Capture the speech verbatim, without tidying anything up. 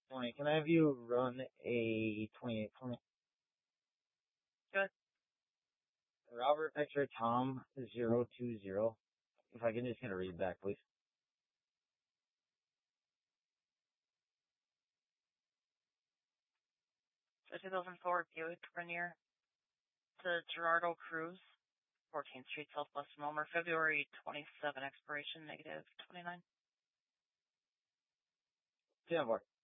Tony, can I have you run a twenty-eight for me? Good. Robert Victor Tom zero two zero. If I can just get a read back, please. The two thousand four Buick Rainier to Gerardo Cruz, fourteenth Street, Southwest Wilmer, February twenty-seventh, expiration negative twenty-nine. ten four.